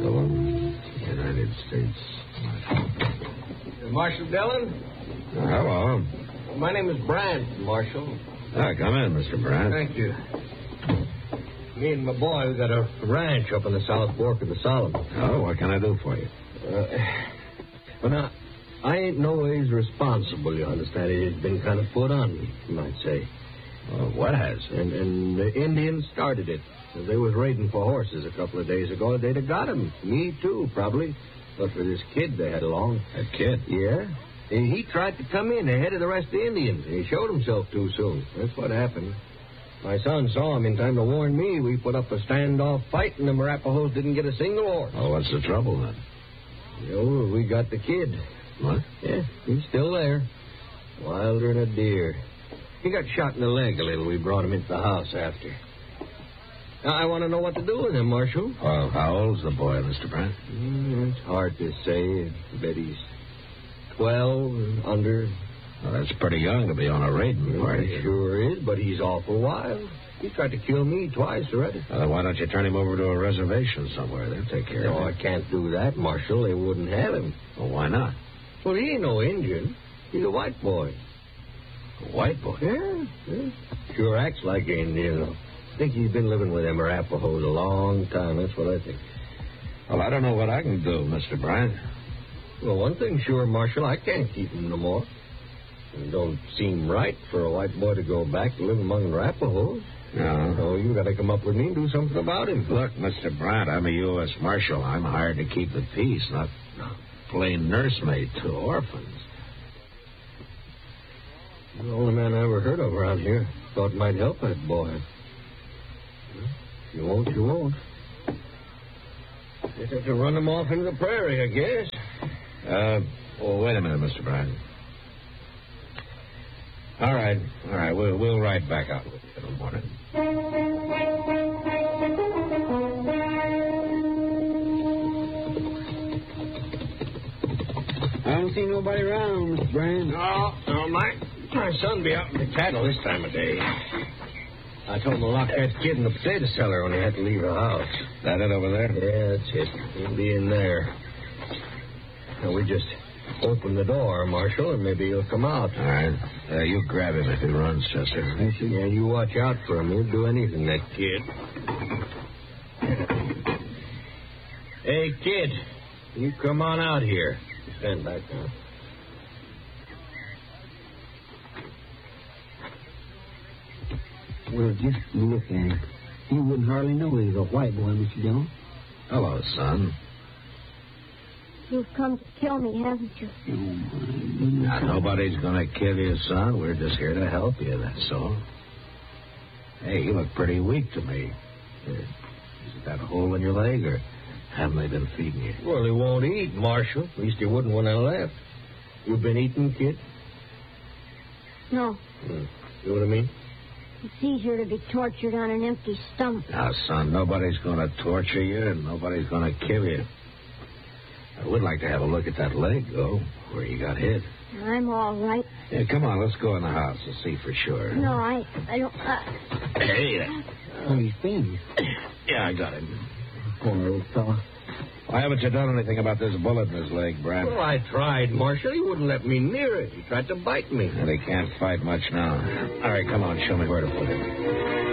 Dillon, United States Marshal Dillon? Hello. My name is Brandt, Marshal. Come in, Mr. Brandt. Thank you. Me and my boy, we got a ranch up in the South Fork of the Solomon. Oh, what can I do for you? Well, now, I ain't no ways responsible, you understand. It's been kind of put on me, you might say. Well, what has? And the Indians started it. They was raiding for horses a couple of days ago. They'd have got him. Me, too, probably. But for this kid they had along. A kid? Yeah. He tried to come in ahead of the rest of the Indians. He showed himself too soon. That's what happened. My son saw him in time to warn me. We put up a standoff fight, and the Arapahoes didn't get a single horse. Oh, what's the trouble, then? We got the kid. What? Yeah, he's still there. Wilder than a deer. He got shot in the leg a little. We brought him into the house after. Now, I want to know what to do with him, Marshal. Well, how old's the boy, Mr. Brandt? It's hard to say. I bet he's 12 and under. Well, that's pretty young to be on a raiding party. He sure is, but he's awful wild. He tried to kill me twice already. Well, why don't you turn him over to a reservation somewhere? They'll take care of No, him. I can't do that, Marshal. They wouldn't have him. Well, why not? Well, he ain't no Indian. He's a white boy. A white boy? Yeah. Sure acts like an Indian, though. I think he's been living with them Arapahoes a long time. That's what I think. Well, I don't know what I can do, Mr. Brandt. Well, one thing sure, Marshal, I can't keep him no more. It don't seem right for a white boy to go back to live among the Arapahoes. No. So you got to come up with me and do something about him. Look, Mr. Brandt, I'm a U.S. Marshal. I'm hired to keep the peace, not plain nursemaid to orphans. You're the only man I ever heard of around here. Thought might help that boy. You won't, you won't. Just have to run him off into the prairie, I guess. Well, wait a minute, Mr. Brandt. All right. We'll ride back out with you in the morning. I don't see nobody around, Mr. Brandt. No, my son be out with the cattle this time of day. I told him to lock that kid in the potato cellar when he had to leave the house. That it over there? Yeah, that's it. He'll be in there. Now, we just open the door, Marshal, and maybe he'll come out. All right. You grab him if he runs, Chester. Yeah, you watch out for him. He'll do anything, that kid. Hey, kid, you come on out here. Stand back now. Well, just look at him. You wouldn't hardly know he was a white boy, Mr. Dillon. Hello, son. You've come to kill me, haven't you? Oh, my goodness. Now, nobody's going to kill you, son. We're just here to help you, that's all. Hey, you look pretty weak to me. Is it that hole in your leg, or haven't they been feeding you? Well, he won't eat, Marshal. At least he wouldn't when I left. You been eating, kid? No. You know what I mean? It's easier to be tortured on an empty stomach. Now, son, nobody's going to torture you, and nobody's going to kill you. I would like to have a look at that leg, though, where you got hit. I'm all right. Yeah, come on, let's go in the house and see for sure. No, I don't... Hey, Oh, he's thin. yeah, I got him. Poor old fella. Why haven't you done anything about this bullet in his leg, Brad? Well, I tried, Marshal. He wouldn't let me near it. He tried to bite me. And he can't fight much now. All right, come on, show me where to put it.